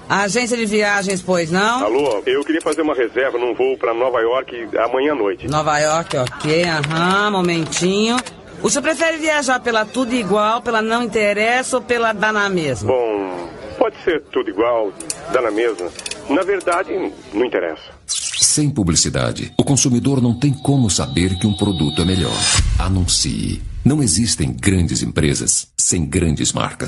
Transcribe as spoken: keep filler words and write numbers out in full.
Agência de viagens, pois não? Alô, eu queria fazer uma reserva num voo para Nova York amanhã à noite. Nova York, ok, aham, momentinho. O senhor prefere viajar pela Tudo Igual, pela Não Interessa ou pela Dá na Mesma? Bom, pode ser tudo igual, dá na mesma. Na verdade, não interessa. Sem publicidade, o consumidor não tem como saber que um produto é melhor. Anuncie. Não existem grandes empresas sem grandes marcas.